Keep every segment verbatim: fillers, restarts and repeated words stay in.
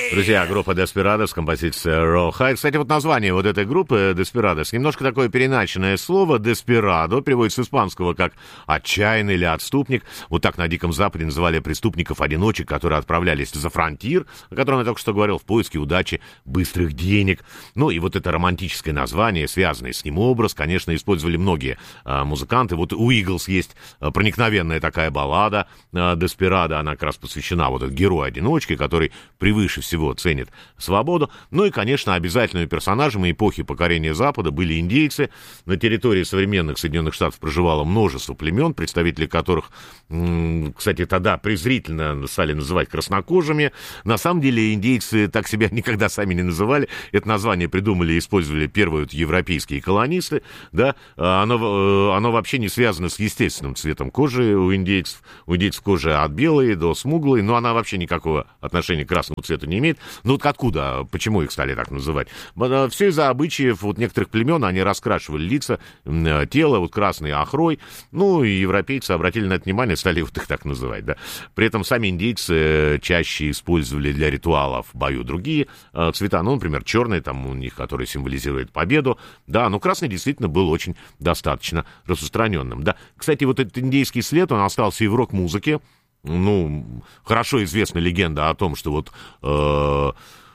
Друзья, группа Desperados, композиция Rawhide. Кстати, вот название вот этой группы Desperados, немножко такое переначенное слово. Desperado переводится с испанского как «отчаянный» или «отступник». Вот так на Диком Западе называли преступников-одиночек, которые отправлялись за фронтир, о котором я только что говорил, в поиске удачи, быстрых денег. Ну и вот это романтическое название, связанное с ним образ, конечно, использовали многие а, музыканты. Вот у Eagles есть а, проникновенная такая баллада а, Desperado, она как раз посвящена вот этому герою-одиночке, который превыше всего ценит свободу. Ну и, конечно, обязательными персонажами эпохи покорения Запада были индейцы. На территории современных Соединенных Штатов проживало множество племен, представители которых, кстати, тогда презрительно стали называть краснокожими. На самом деле индейцы так себя никогда сами не называли. Это название придумали и использовали первые вот европейские колонисты. Да? Оно, оно вообще не связано с естественным цветом кожи у индейцев. У индейцев кожа от белой до смуглой, но она вообще никакого отношения к красному цвету не имеет. Ну вот откуда, почему их стали так называть? Все из-за обычаев вот некоторых племен, они раскрашивали лица, тело вот красной охрой, ну и европейцы обратили на это внимание, стали вот их так называть, да. При этом сами индейцы чаще использовали для ритуалов в бою другие цвета, ну, например, черный там у них, который символизирует победу, да, но красный действительно был очень достаточно распространенным, да. Кстати, вот этот индейский след, он остался и в рок-музыке. Ну, хорошо известна легенда о том, что вот э, в,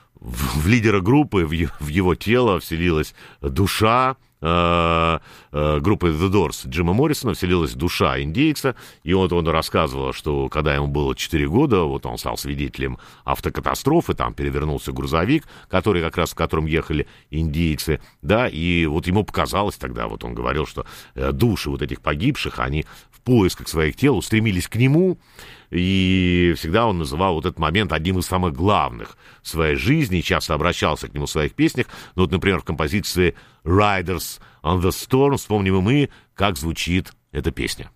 в лидера группы, в, в его тело вселилась душа э, э, группы The Doors Джима Моррисона, вселилась душа индейца, и вот он рассказывал, что когда ему было четыре года, вот он стал свидетелем автокатастрофы, там перевернулся грузовик, который как раз, в котором ехали индейцы, да, и вот ему показалось тогда, вот он говорил, что э, души вот этих погибших, они в поисках своих тел устремились к нему, и всегда он называл вот этот момент одним из самых главных в своей жизни, часто обращался к нему в своих песнях. Ну вот, например, в композиции «Riders on the Storm» вспомним и мы, как звучит эта песня.